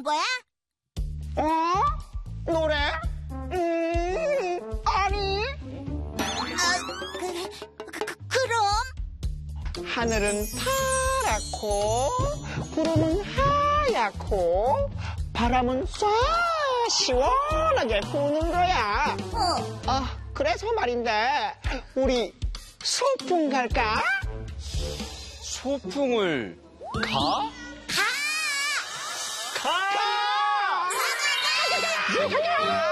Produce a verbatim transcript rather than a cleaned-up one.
부르는 거야? 어? 노래? 음, 아니. 아, 그래? 그, 그, 그럼? 하늘은 파랗고, 구름은 하얗고, 바람은 쏴 시원하게 부는 거야. 어. 아, 그래서 말인데, 우리 소풍 갈까? 소풍을 가? 가! 가! 가! 가! 가! 가!